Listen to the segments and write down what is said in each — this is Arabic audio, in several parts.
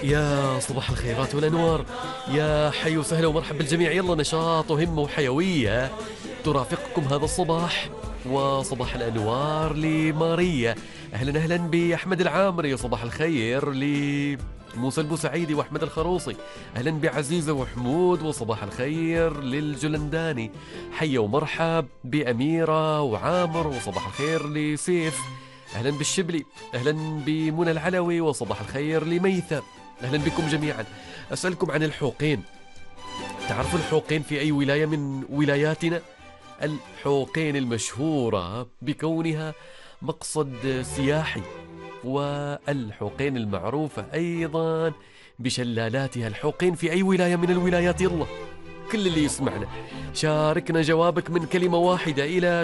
يا صباح الخيرات والأنوار، يا حي وسهلا ومرحب بالجميع. يلا نشاط وهمة وحيوية ترافقكم هذا الصباح، وصباح الأنوار لماريا. أهلا أهلا بأحمد العامري، صباح الخير لموسى البوسعيدي وأحمد الخروصي. أهلا بعزيزة وحمود، وصباح الخير للجلنداني. حي ومرحب بأميرة وعامر، وصباح الخير لسيف. أهلا بالشبلي، أهلا بمنى العلوي، وصباح الخير لميثة. أهلا بكم جميعا. أسألكم عن الحوقين. تعرفوا الحوقين في أي ولاية من ولاياتنا؟ الحوقين المشهورة بكونها مقصد سياحي، والحوقين المعروفة أيضا بشلالاتها. الحوقين في أي ولاية من الولايات؟ يلا كل اللي يسمعنا شاركنا جوابك من كلمة واحدة إلى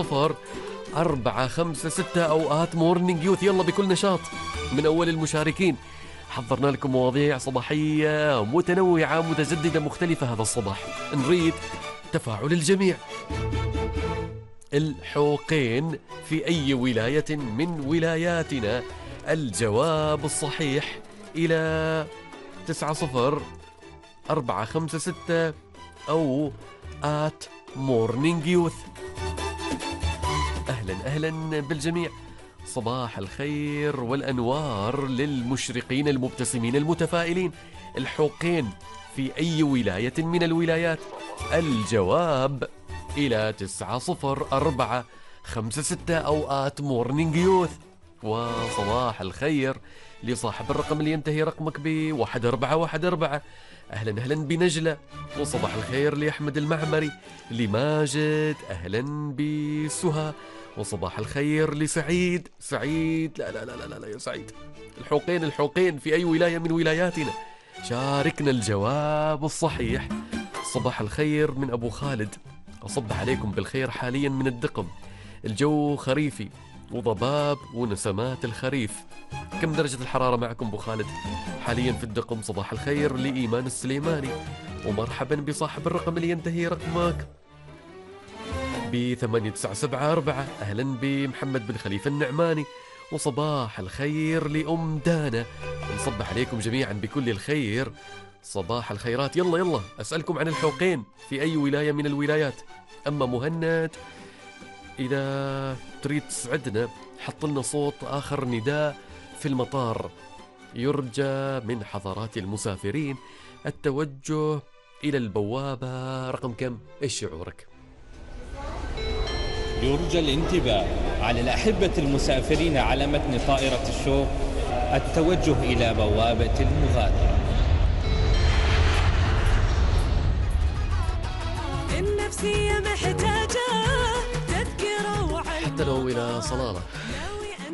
904556 أوقات مورنينج يوث. يلا بكل نشاط من أول المشاركين. حضرنا لكم مواضيع صباحية متنوعة متجددة مختلفة هذا الصباح، نريد تفاعل الجميع. الحوقين في أي ولاية من ولاياتنا؟ الجواب الصحيح إلى 904556 أو آت مورنينج يوث. أهلا أهلا بالجميع. صباح الخير والأنوار للمشرقين المبتسمين المتفائلين. الحوقين في أي ولاية من الولايات؟ الجواب إلى 904556 أو آت مورنينج يوث. وصباح الخير لصاحب الرقم اللي ينتهي رقمك ب1414. أهلا أهلا بنجلة، وصباح الخير لأحمد المعمري، لماجد، أهلا بسهى، وصباح الخير لسعيد. سعيد لا لا لا لا لا يا سعيد. الحوقين في أي ولاية من ولاياتنا؟ شاركنا الجواب الصحيح. صباح الخير من أبو خالد، أصبح عليكم بالخير حاليا من الدقم. الجو خريفي وضباب ونسمات الخريف. كم درجة الحرارة معكم أبو خالد حاليا في الدقم؟ صباح الخير لإيمان السليماني، ومرحبا بصاحب الرقم اللي ينتهي رقمك ب8974. أهلا بمحمد بن خليفة النعماني، وصباح الخير لأم دانا. نصبح عليكم جميعا بكل الخير، صباح الخيرات. يلا يلا أسألكم عن الحوقين في أي ولاية من الولايات. أما مهند، إذا تريد تسعدنا حط لنا صوت آخر نداء في المطار. يرجى من حضرات المسافرين التوجه إلى البوابة رقم كم؟ إيش شعورك؟ يرجى الانتباه على الأحبة المسافرين على متن طائرة الشوق التوجه إلى بوابة المغادرة. النفسية محتاجة تذكرة وعلم، حتى لو إلى صلالة.